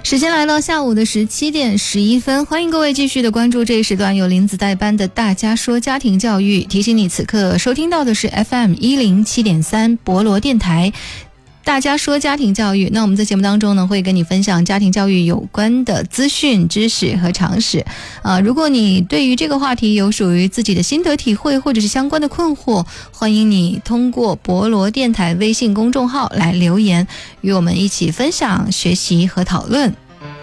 时间来到下午的17点11分，欢迎各位继续的关注这一时段由林子代班的大家说家庭教育。提醒你此刻收听到的是 FM107.3 博罗电台大家说家庭教育。那我们在节目当中呢，会跟你分享家庭教育有关的资讯、知识和常识。如果你对于这个话题有属于自己的心得体会或者是相关的困惑，欢迎你通过博罗电台微信公众号来留言，与我们一起分享、学习和讨论。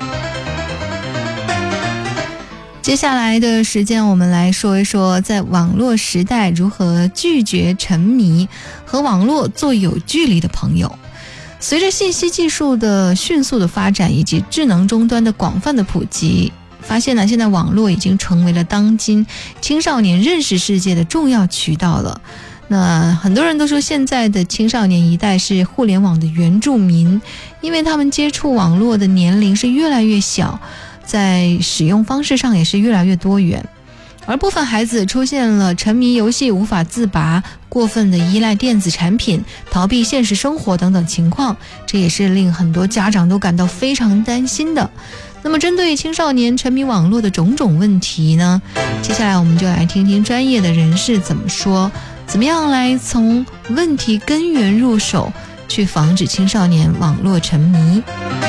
接下来的时间，我们来说一说在网络时代如何拒绝沉迷，和网络做有距离的朋友。随着信息技术的迅速的发展以及智能终端的广泛的普及，发现呢，现在网络已经成为了当今青少年认识世界的重要渠道了。那很多人都说现在的青少年一代是互联网的原住民，因为他们接触网络的年龄是越来越小，在使用方式上也是越来越多元。而部分孩子出现了沉迷游戏无法自拔、过分的依赖电子产品、逃避现实生活等等情况，这也是令很多家长都感到非常担心的。那么针对青少年沉迷网络的种种问题呢，接下来我们就来听听专业的人士怎么说，怎么样来从问题根源入手，去防止青少年网络沉迷。